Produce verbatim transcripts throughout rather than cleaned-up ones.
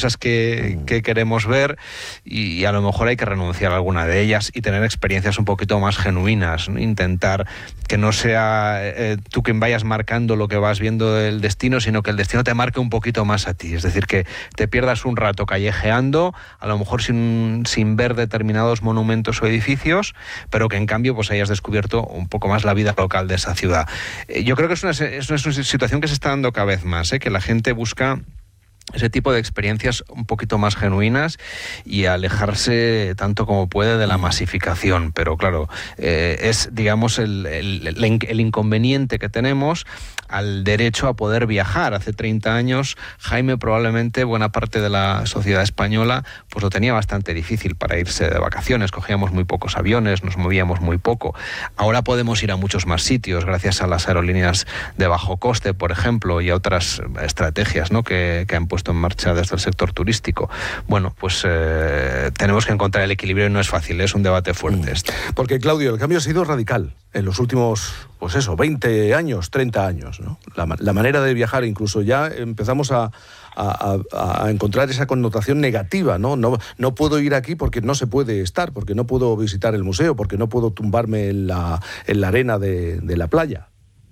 cosas que, que queremos ver y, y a lo mejor hay que renunciar a alguna de ellas y tener experiencias un poquito más genuinas, ¿no? Intentar que no sea eh, tú quien vayas marcando lo que vas viendo del destino, sino que el destino te marque un poquito más a ti. Es decir, que te pierdas un rato callejeando, a lo mejor sin, sin ver determinados monumentos o edificios, pero que en cambio pues hayas descubierto un poco más la vida local de esa ciudad. Eh, yo creo que es una, es una situación que se está dando cada vez más, ¿eh? Que la gente busca ese tipo de experiencias un poquito más genuinas y alejarse tanto como puede de la masificación. Pero claro, eh, es, digamos, el, el, el inconveniente que tenemos al derecho a poder viajar. Hace treinta años, Jaime, probablemente buena parte de la sociedad española pues lo tenía bastante difícil para irse de vacaciones. Cogíamos muy pocos aviones, nos movíamos muy poco. Ahora podemos ir a muchos más sitios gracias a las aerolíneas de bajo coste, por ejemplo, y a otras estrategias, ¿no?, que, que han puesto en marcha desde el sector turístico. Bueno, pues eh, tenemos que encontrar el equilibrio y no es fácil, es un debate fuerte este. Porque, Claudio, el cambio ha sido radical en los últimos, pues eso, veinte años, treinta años, ¿no? La, la manera de viajar, incluso ya empezamos a, a, a, a encontrar esa connotación negativa, ¿no? ¿no? No puedo ir aquí porque no se puede estar, porque no puedo visitar el museo, porque no puedo tumbarme en la, en la arena de, de la playa.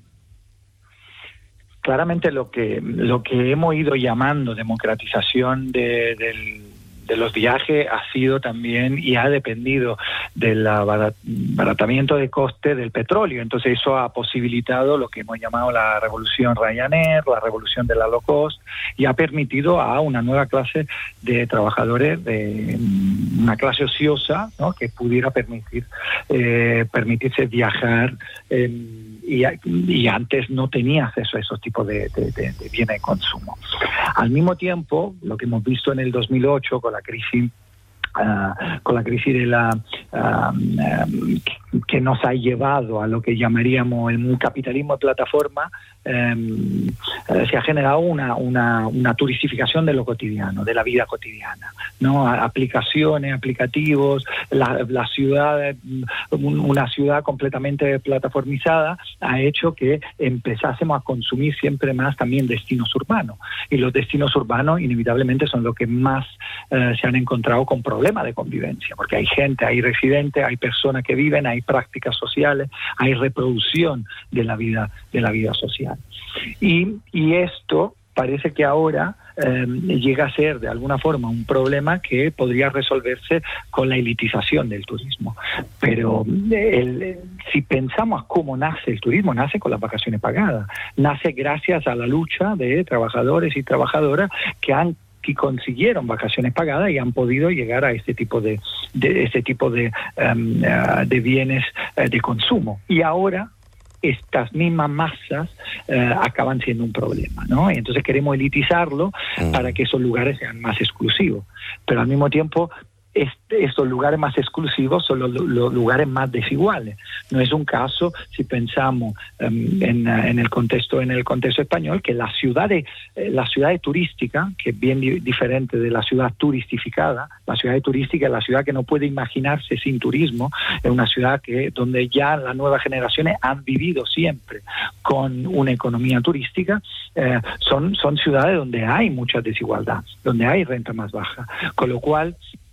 Claramente lo que lo que hemos ido llamando democratización de, del, de los viajes ha sido también y ha dependido del abaratamiento de coste del petróleo. Entonces eso ha posibilitado lo que hemos llamado la revolución Ryanair, la revolución de la low cost, y ha permitido a una nueva clase de trabajadores, de una clase ociosa, ¿no?, que pudiera permitir eh, permitirse viajar en Y, y antes no tenía acceso a esos tipos de, de, de, de bienes de consumo. Al mismo tiempo, lo que hemos visto en el dos mil ocho con la crisis Uh, con la crisis de la uh, um, que nos ha llevado a lo que llamaríamos el capitalismo de plataforma, um, uh, se ha generado una, una, una turistificación de lo cotidiano, de la vida cotidiana, ¿no? Aplicaciones, aplicativos, la, la ciudad, una ciudad completamente plataformizada ha hecho que empezásemos a consumir siempre más también destinos urbanos, y los destinos urbanos inevitablemente son los que más uh, se han encontrado con problemas de convivencia, porque hay gente, hay residentes, hay personas que viven, hay prácticas sociales, hay reproducción de la vida, de la vida social. Y, y esto parece que ahora eh, llega a ser de alguna forma un problema que podría resolverse con la elitización del turismo. Pero el, si pensamos cómo nace el turismo, nace con las vacaciones pagadas, nace gracias a la lucha de trabajadores y trabajadoras que han que consiguieron vacaciones pagadas y han podido llegar a este tipo de, de este tipo de, um, uh, de bienes uh, de consumo. Y ahora estas mismas masas uh, acaban siendo un problema, ¿no? Y entonces queremos elitizarlo mm. para que esos lugares sean más exclusivos. Pero al mismo tiempo, Este, estos lugares más exclusivos son los, los lugares más desiguales. No es un caso, si pensamos um, en, en el contexto en el contexto español, que la ciudad de, eh, la ciudad turística, que es bien di- diferente de la ciudad turistificada. La ciudad turística es la ciudad que no puede imaginarse sin turismo, es una ciudad que donde ya las nuevas generaciones han vivido siempre con una economía turística. Eh, son, son ciudades donde hay mucha desigualdad, donde hay renta más baja, con lo cual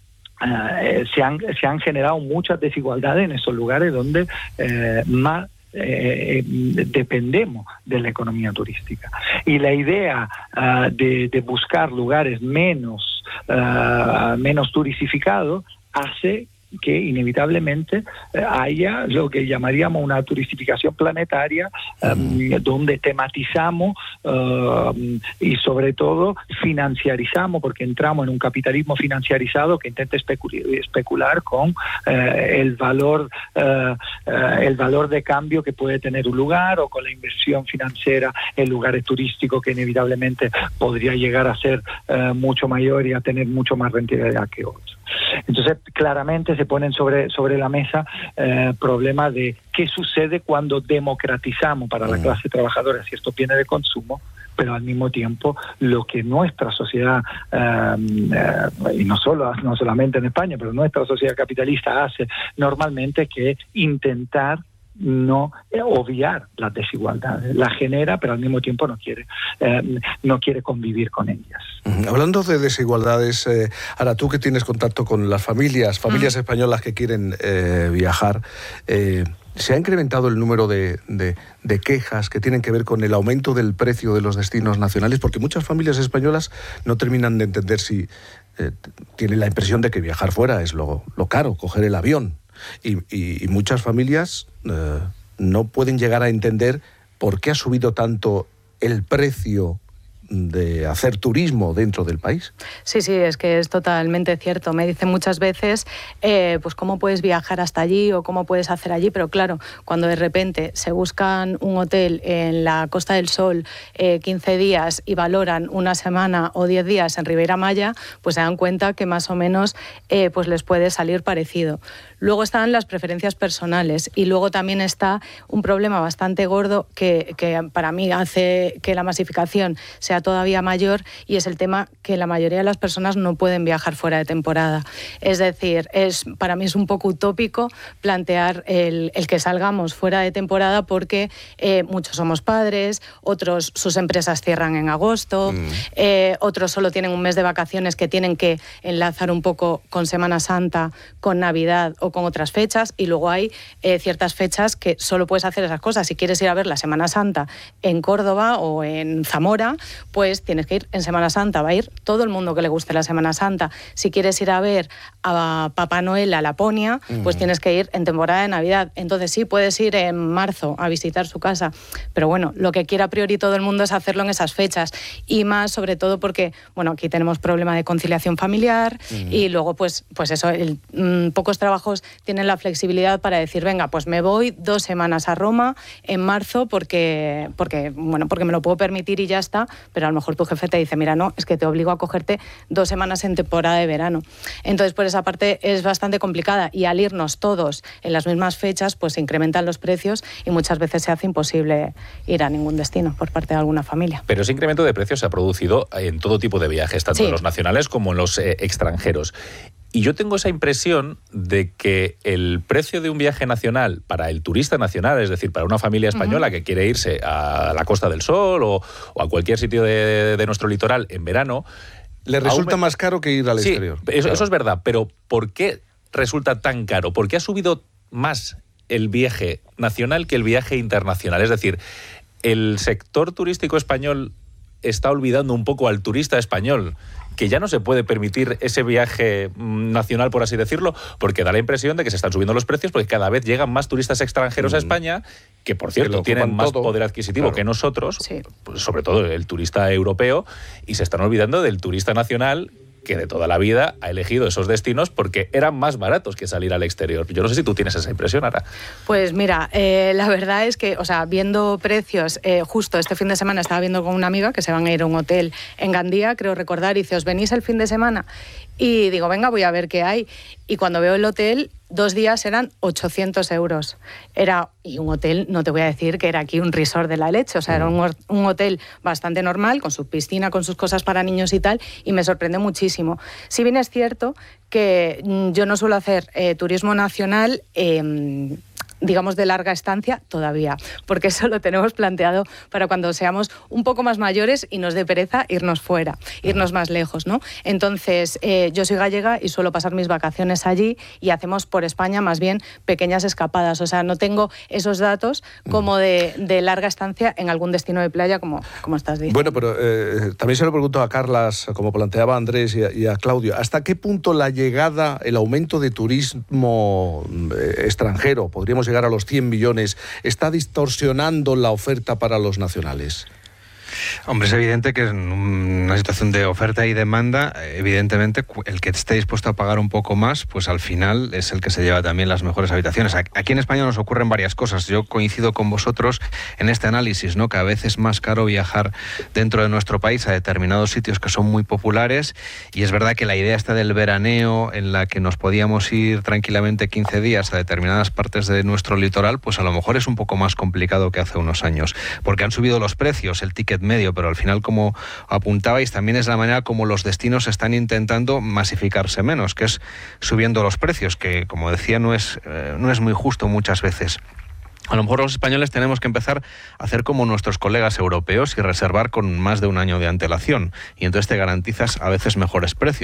Uh, se, han, se han generado muchas desigualdades en esos lugares donde eh, más eh, dependemos de la economía turística. Y la idea uh, de, de buscar lugares menos, uh, menos turistificados hace que inevitablemente eh, haya lo que llamaríamos una turistificación planetaria, um, donde tematizamos uh, y sobre todo financiarizamos, porque entramos en un capitalismo financiarizado que intenta especular, especular con eh, el valor uh, uh, el valor de cambio que puede tener un lugar, o con la inversión financiera en lugares turísticos que inevitablemente podría llegar a ser uh, mucho mayor y a tener mucho más rentabilidad que otros. Entonces, claramente se ponen sobre, sobre la mesa eh, problemas de qué sucede cuando democratizamos para la clase trabajadora ciertos bienes de consumo, pero al mismo tiempo lo que nuestra sociedad, eh, eh, y no solo no solamente en España, pero nuestra sociedad capitalista hace normalmente, que intentar no eh, obviar las desigualdades. Las genera, pero al mismo tiempo no quiere, eh, no quiere convivir con ellas. Hablando de desigualdades, eh, ahora tú que tienes contacto con las familias, familias uh-huh. españolas que quieren eh, viajar, eh, ¿se ha incrementado el número de, de, de quejas que tienen que ver con el aumento del precio de los destinos nacionales? Porque muchas familias españolas no terminan de entender si eh, tienen la impresión de que viajar fuera es lo, lo caro, coger el avión. Y, y, y muchas familias eh, no pueden llegar a entender por qué ha subido tanto el precio de hacer turismo dentro del país. Sí, sí, es que es totalmente cierto. Me dicen muchas veces, eh, pues cómo puedes viajar hasta allí o cómo puedes hacer allí, pero claro, cuando de repente se buscan un hotel en la Costa del Sol eh, quince días y valoran una semana o diez días en Ribeira Maya, pues se dan cuenta que más o menos eh, pues les puede salir parecido. Luego están las preferencias personales y luego también está un problema bastante gordo que, que para mí hace que la masificación sea todavía mayor, y es el tema que la mayoría de las personas no pueden viajar fuera de temporada. Es decir, es, para mí es un poco utópico plantear el, el que salgamos fuera de temporada porque eh, muchos somos padres, otros sus empresas cierran en agosto, mm. eh, otros solo tienen un mes de vacaciones que tienen que enlazar un poco con Semana Santa, con Navidad o con otras fechas, y luego hay eh, ciertas fechas que solo puedes hacer esas cosas. Si quieres ir a ver la Semana Santa en Córdoba o en Zamora, pues tienes que ir en Semana Santa, va a ir todo el mundo que le guste la Semana Santa. Si quieres ir a ver a Papá Noel a Laponia, uh-huh. pues tienes que ir en temporada de Navidad. Entonces sí, puedes ir en marzo a visitar su casa, pero bueno, lo que quiere a priori todo el mundo es hacerlo en esas fechas, y más sobre todo porque, bueno, aquí tenemos problema de conciliación familiar, uh-huh. y luego pues, pues eso, el, mmm, pocos trabajos tienen la flexibilidad para decir, venga, pues me voy dos semanas a Roma en marzo porque, porque, bueno, porque me lo puedo permitir y ya está, pero a lo mejor tu jefe te dice, mira, no, es que te obligo a cogerte dos semanas en temporada de verano. Entonces, por esa parte es bastante complicada, y al irnos todos en las mismas fechas, pues se incrementan los precios y muchas veces se hace imposible ir a ningún destino por parte de alguna familia. Pero ese incremento de precios se ha producido en todo tipo de viajes, tanto sí. en los nacionales como en los eh, extranjeros. Y yo tengo esa impresión de que el precio de un viaje nacional para el turista nacional, es decir, para una familia española uh-huh. que quiere irse a la Costa del Sol o, o a cualquier sitio de, de nuestro litoral en verano, le resulta aún... más caro que ir al sí, exterior. Eso, claro. eso es verdad, pero ¿por qué resulta tan caro? ¿Por qué ha subido más el viaje nacional que el viaje internacional? Es decir, el sector turístico español está olvidando un poco al turista español, que ya no se puede permitir ese viaje nacional, por así decirlo, porque da la impresión de que se están subiendo los precios porque cada vez llegan más turistas extranjeros mm. a España, que por cierto que tienen más todo. poder adquisitivo claro. que nosotros, sí. pues sobre todo el turista europeo, y se están olvidando del turista nacional, que de toda la vida ha elegido esos destinos porque eran más baratos que salir al exterior. Yo no sé si tú tienes esa impresión, Ara. Pues mira, eh, la verdad es que, o sea, viendo precios, eh, justo este fin de semana estaba viendo con una amiga que se van a ir a un hotel en Gandía, creo recordar, y dice, ¿os venís el fin de semana? Y digo, venga, voy a ver qué hay. Y cuando veo el hotel, dos días eran ochocientos euros. Era, y un hotel, no te voy a decir que era aquí un resort de la leche, o sea, era un, un hotel bastante normal, con su piscina, con sus cosas para niños y tal, y me sorprendió muchísimo. Si bien es cierto que yo no suelo hacer eh, turismo nacional, eh, digamos, de larga estancia todavía, porque eso lo tenemos planteado para cuando seamos un poco más mayores y nos dé pereza irnos fuera, irnos más lejos, ¿no? Entonces, eh, yo soy gallega y suelo pasar mis vacaciones allí, y hacemos por España más bien pequeñas escapadas, o sea, no tengo esos datos como de, de larga estancia en algún destino de playa, como, como estás diciendo. Bueno, pero eh, también se lo pregunto a Carlas, como planteaba Andrés y a, y a Claudio, ¿hasta qué punto la llegada, el aumento de turismo eh, extranjero, podríamos llegar a los cien millones, está distorsionando la oferta para los nacionales? Hombre, es evidente que en una situación de oferta y demanda, evidentemente, el que esté dispuesto a pagar un poco más, pues al final es el que se lleva también las mejores habitaciones. Aquí en España nos ocurren varias cosas. Yo coincido con vosotros en este análisis, ¿no? Que a veces es más caro viajar dentro de nuestro país a determinados sitios que son muy populares, y es verdad que la idea esta del veraneo, en la que nos podíamos ir tranquilamente quince días a determinadas partes de nuestro litoral, pues a lo mejor es un poco más complicado que hace unos años, porque han subido los precios, el ticket medio, pero al final, como apuntabais, también es la manera como los destinos están intentando masificarse menos, que es subiendo los precios, que, como decía, no es, eh, no es muy justo muchas veces. A lo mejor los españoles tenemos que empezar a hacer como nuestros colegas europeos y reservar con más de un año de antelación. Y entonces te garantizas a veces mejores precios.